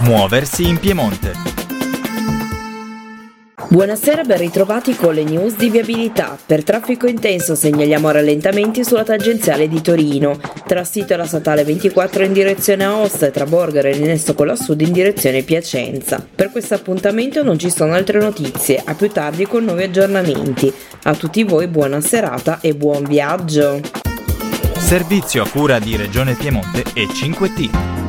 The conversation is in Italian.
Muoversi in Piemonte. Buonasera, ben ritrovati con le news di viabilità. Per traffico intenso segnaliamo rallentamenti sulla tangenziale di Torino, tra Sito e la statale 24 in direzione Aosta e tra Borgaro e Linesto con la Sud in direzione Piacenza. Per questo appuntamento non ci sono altre notizie, a più tardi con nuovi aggiornamenti. A tutti voi buona serata e buon viaggio. Servizio a cura di Regione Piemonte e 5T.